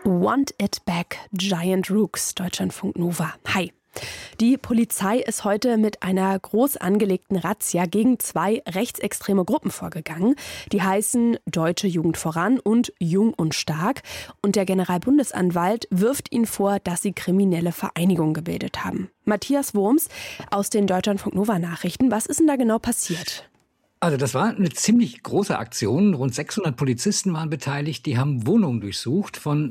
Want It Back, Giant Rooks, Deutschlandfunk Nova. Hi. Die Polizei ist heute mit einer groß angelegten Razzia gegen 2 rechtsextreme Gruppen vorgegangen. Die heißen Deutsche Jugend voran und Jung und Stark. Und der Generalbundesanwalt wirft ihnen vor, dass sie kriminelle Vereinigungen gebildet haben. Matthias Wurms aus den Deutschlandfunk Nova Nachrichten. Was ist denn da genau passiert? Also das war eine ziemlich große Aktion. Rund 600 Polizisten waren beteiligt. Die haben Wohnungen durchsucht von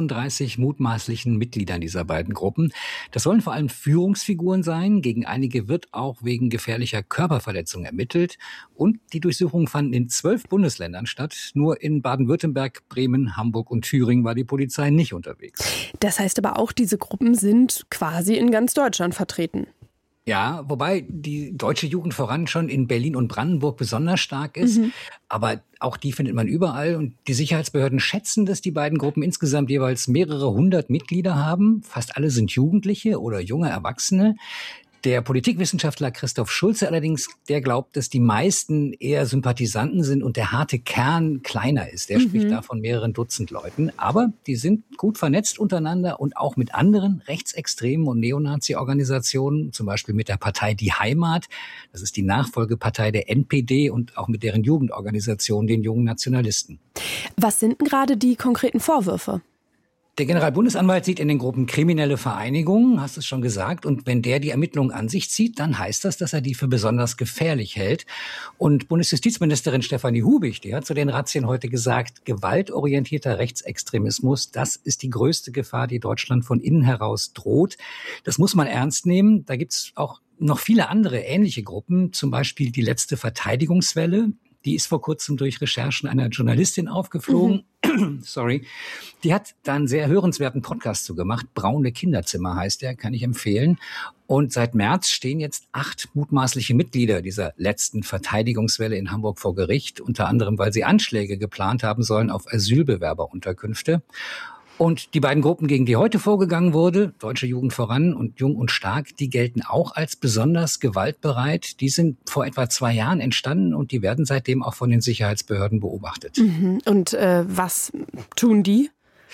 36 mutmaßlichen Mitgliedern dieser beiden Gruppen. Das sollen vor allem Führungsfiguren sein. Gegen einige wird auch wegen gefährlicher Körperverletzung ermittelt. Und die Durchsuchungen fanden in 12 Bundesländern statt. Nur in Baden-Württemberg, Bremen, Hamburg und Thüringen war die Polizei nicht unterwegs. Das heißt aber auch, diese Gruppen sind quasi in ganz Deutschland vertreten. Ja, wobei die Deutsche Jugend voran schon in Berlin und Brandenburg besonders stark ist. Aber auch die findet man überall. Und die Sicherheitsbehörden schätzen, dass die beiden Gruppen insgesamt jeweils mehrere hundert Mitglieder haben. Fast alle sind Jugendliche oder junge Erwachsene. Der Politikwissenschaftler Christoph Schulze allerdings, der glaubt, dass die meisten eher Sympathisanten sind und der harte Kern kleiner ist. Der spricht da von mehreren Dutzend Leuten. Aber die sind gut vernetzt untereinander und auch mit anderen rechtsextremen und Neonazi-Organisationen, zum Beispiel mit der Partei Die Heimat. Das ist die Nachfolgepartei der NPD und auch mit deren Jugendorganisation, den Jungen Nationalisten. Was sind denn gerade die konkreten Vorwürfe? Der Generalbundesanwalt sieht in den Gruppen kriminelle Vereinigungen, hast es schon gesagt. Und wenn der die Ermittlungen an sich zieht, dann heißt das, dass er die für besonders gefährlich hält. Und Bundesjustizministerin Stefanie Hubig, die hat zu den Razzien heute gesagt, gewaltorientierter Rechtsextremismus, das ist die größte Gefahr, die Deutschland von innen heraus droht. Das muss man ernst nehmen. Da gibt's auch noch viele andere ähnliche Gruppen, zum Beispiel die letzte Verteidigungswelle. Die ist vor kurzem durch Recherchen einer Journalistin aufgeflogen. Sorry. Die hat da einen sehr hörenswerten Podcast zu gemacht. Braune Kinderzimmer heißt der, kann ich empfehlen. Und seit März stehen jetzt 8 mutmaßliche Mitglieder dieser letzten Verteidigungswelle in Hamburg vor Gericht. Unter anderem, weil sie Anschläge geplant haben sollen auf Asylbewerberunterkünfte. Und die beiden Gruppen, gegen die heute vorgegangen wurde, Deutsche Jugend voran und Jung und Stark, die gelten auch als besonders gewaltbereit. Die sind vor etwa 2 Jahren entstanden und die werden seitdem auch von den Sicherheitsbehörden beobachtet. Und was tun die?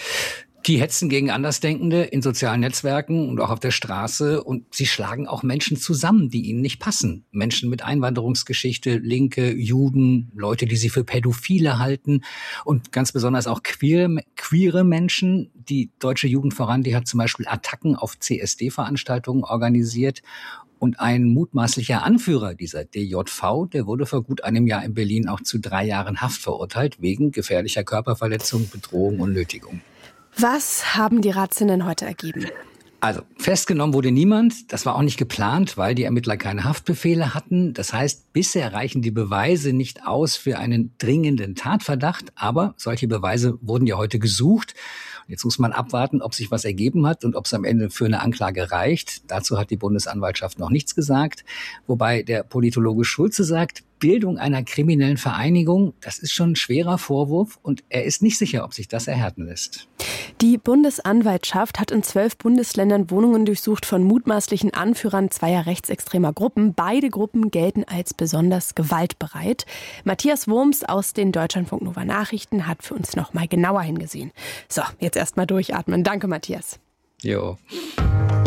Die hetzen gegen Andersdenkende in sozialen Netzwerken und auch auf der Straße. Und sie schlagen auch Menschen zusammen, die ihnen nicht passen. Menschen mit Einwanderungsgeschichte, Linke, Juden, Leute, die sie für Pädophile halten. Und ganz besonders auch queere Menschen. Die Deutsche Jugend voran, die hat zum Beispiel Attacken auf CSD-Veranstaltungen organisiert. Und ein mutmaßlicher Anführer dieser DJV, der wurde vor gut einem Jahr in Berlin auch zu 3 Jahren Haft verurteilt, wegen gefährlicher Körperverletzung, Bedrohung und Nötigung. Was haben die Razzien denn heute ergeben? Also, festgenommen wurde niemand. Das war auch nicht geplant, weil die Ermittler keine Haftbefehle hatten. Das heißt, bisher reichen die Beweise nicht aus für einen dringenden Tatverdacht. Aber solche Beweise wurden ja heute gesucht. Jetzt muss man abwarten, ob sich was ergeben hat und ob es am Ende für eine Anklage reicht. Dazu hat die Bundesanwaltschaft noch nichts gesagt. Wobei der Politologe Schulze sagt, Bildung einer kriminellen Vereinigung, das ist schon ein schwerer Vorwurf und er ist nicht sicher, ob sich das erhärten lässt. Die Bundesanwaltschaft hat in 12 Bundesländern Wohnungen durchsucht von mutmaßlichen Anführern 2 rechtsextremer Gruppen. Beide Gruppen gelten als besonders gewaltbereit. Matthias Wurms aus den Deutschlandfunk Nova Nachrichten hat für uns noch mal genauer hingesehen. So, jetzt erst mal durchatmen. Danke, Matthias. Jo.